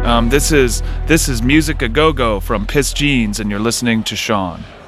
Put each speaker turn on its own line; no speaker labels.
This is Music A Go Go from Piss Jeans, and you're listening to Sean.